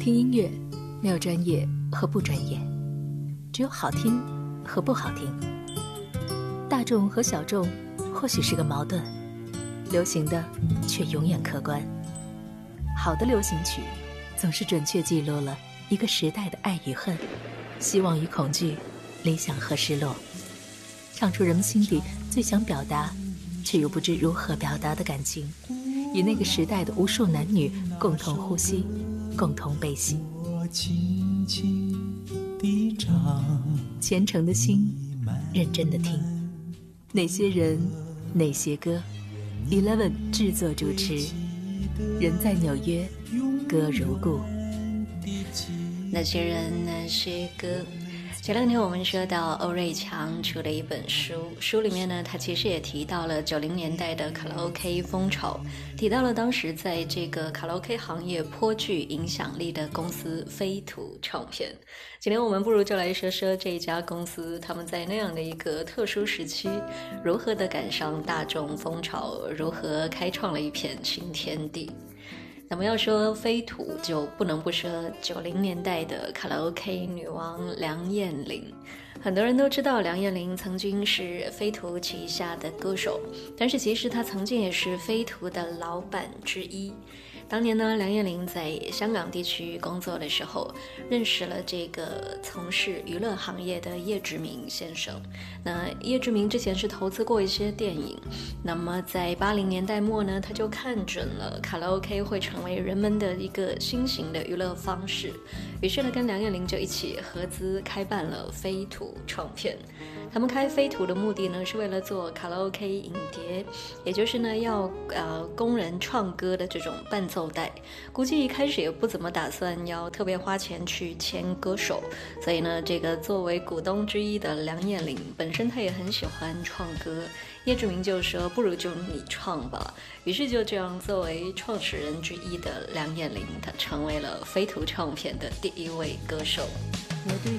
听音乐没有专业和不专业，只有好听和不好听。大众和小众或许是个矛盾，流行的却永远客观。好的流行曲总是准确记录了一个时代的爱与恨，希望与恐惧，理想和失落，唱出人们心底最想表达却又不知如何表达的感情，与那个时代的无数男女共同呼吸，共同悲喜。 轻轻地唱， 虔诚的心，认真的听。哪些人，哪些歌 ，Eleven 制作主持，人在纽约，歌如故。 那些人，那些歌。前两天我们说到欧瑞强出了一本书，书里面呢，他其实也提到了90年代的卡拉 OK 风潮，提到了当时在这个卡拉 OK 行业颇具影响力的公司飞图唱片。今天我们不如就来说说这一家公司，他们在那样的一个特殊时期，如何的赶上大众风潮，如何开创了一片新天地。那么要说飞图，就不能不说90年代的卡拉 OK 女王梁艳玲。很多人都知道梁艳玲曾经是飞图旗下的歌手，但是其实她曾经也是飞图的老板之一。当年呢，梁艳玲在香港地区工作的时候，认识了这个从事娱乐行业的叶志明先生。那叶志明之前是投资过一些电影，那么在80年代末呢，他就看准了卡拉 OK 会成为人们的一个新型的娱乐方式，于是呢，跟梁艳玲就一起合资开办了飞图唱片。他们开飞图的目的呢，是为了做卡拉 OK 影碟，也就是呢要供人唱歌的这种伴奏带。估计一开始也不怎么打算要特别花钱去签歌手，所以呢，这个作为股东之一的梁艳玲本身她也很喜欢唱歌，叶志明就说不如就你唱吧。于是就这样，作为创始人之一的梁艳玲，她成为了飞图唱片的第一位歌手。 我对